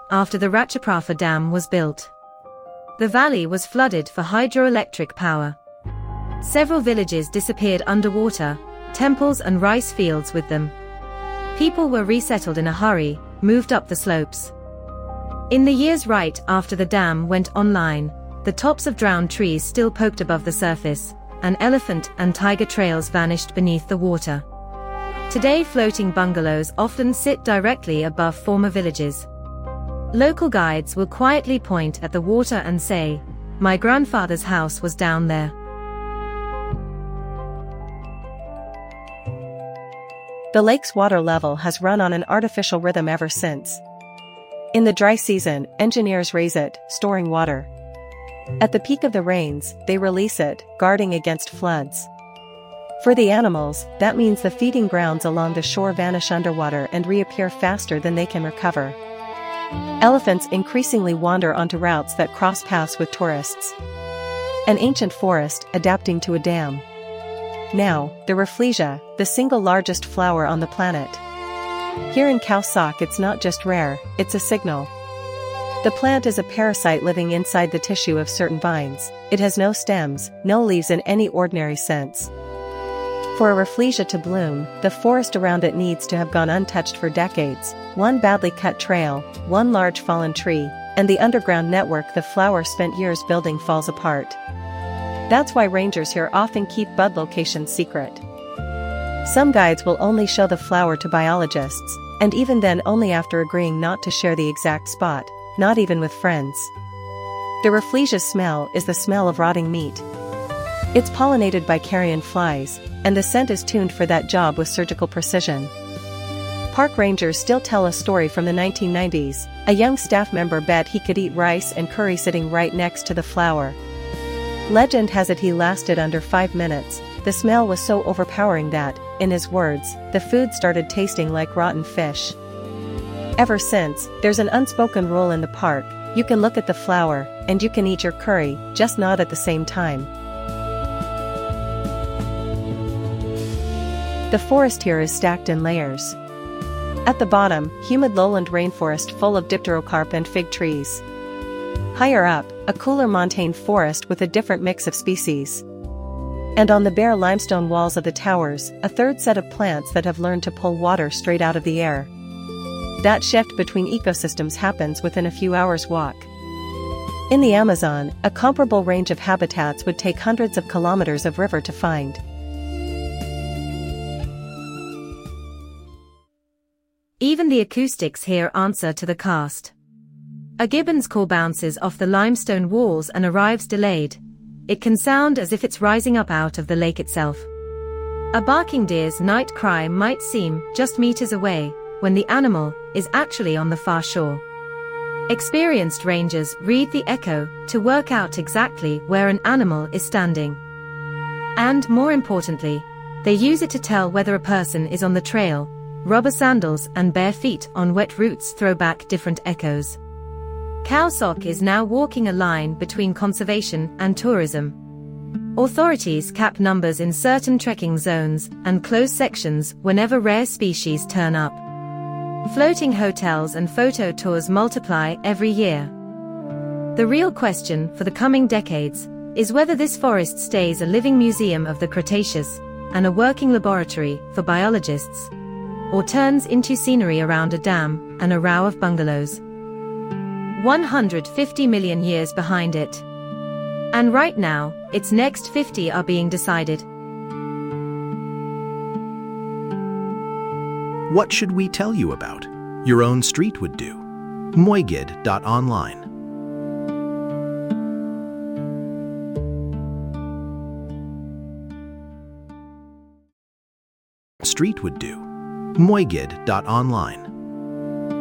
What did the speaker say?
after the Ratchaprapha Dam was built. The valley was flooded for hydroelectric power. Several villages disappeared underwater, temples and rice fields with them. People were resettled in a hurry, moved up the slopes. In the years right after the dam went online, the tops of drowned trees still poked above the surface, and elephant and tiger trails vanished beneath the water. Today, floating bungalows often sit directly above former villages. Local guides will quietly point at the water and say, "My grandfather's house was down there." The lake's water level has run on an artificial rhythm ever since. In the dry season, engineers raise it, storing water. At the peak of the rains, they release it, guarding against floods. For the animals, that means the feeding grounds along the shore vanish underwater and reappear faster than they can recover. Elephants increasingly wander onto routes that cross paths with tourists. An ancient forest adapting to a dam. Now, the Rafflesia, the single largest flower on the planet. Here in Khao Sok it's not just rare, it's a signal. The plant is a parasite living inside the tissue of certain vines. It has no stems, no leaves in any ordinary sense. For a Rafflesia to bloom, the forest around it needs to have gone untouched for decades. One badly cut trail, one large fallen tree, and the underground network the flower spent years building falls apart. That's why rangers here often keep bud locations secret. Some guides will only show the flower to biologists, and even then only after agreeing not to share the exact spot, not even with friends. The Rafflesia's smell is the smell of rotting meat. It's pollinated by carrion flies, and the scent is tuned for that job with surgical precision. Park rangers still tell a story from the 1990s. A young staff member bet he could eat rice and curry sitting right next to the flower. Legend has it he lasted under 5 minutes. The smell was so overpowering that, in his words, the food started tasting like rotten fish. Ever since, there's an unspoken rule in the park: you can look at the flower, and you can eat your curry, just not at the same time. The forest here is stacked in layers. At the bottom, humid lowland rainforest full of dipterocarp and fig trees. Higher up, a cooler montane forest with a different mix of species. And on the bare limestone walls of the towers, a third set of plants that have learned to pull water straight out of the air. That shift between ecosystems happens within a few hours' walk. In the Amazon, a comparable range of habitats would take hundreds of kilometers of river to find. Even the acoustics here answer to the cast. A gibbon's call bounces off the limestone walls and arrives delayed. It can sound as if it's rising up out of the lake itself. A barking deer's night cry might seem just meters away, when the animal is actually on the far shore. Experienced rangers read the echo to work out exactly where an animal is standing. And more importantly, they use it to tell whether a person is on the trail. Rubber sandals and bare feet on wet roots throw back different echoes. Khao Sok is now walking a line between conservation and tourism. Authorities cap numbers in certain trekking zones and close sections whenever rare species turn up. Floating hotels and photo tours multiply every year. The real question for the coming decades is whether this forest stays a living museum of the Cretaceous and a working laboratory for biologists, or turns into scenery around a dam and a row of bungalows. 150 million years behind it. And right now, its next 50 are being decided. What should we tell you about? Your own street would do. Moigid.online. Street would do. Moigid.online.